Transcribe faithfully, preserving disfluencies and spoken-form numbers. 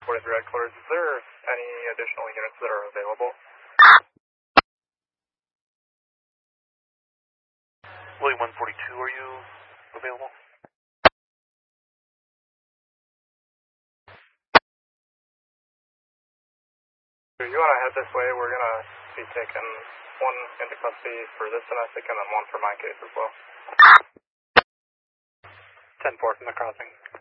forty-three headquarters. Is there any additional units that are available? William one forty-two, are you available? If you want to head this way, we're going to be taking one into custody for this domestic and then one for my case as well. ten four from the crossing.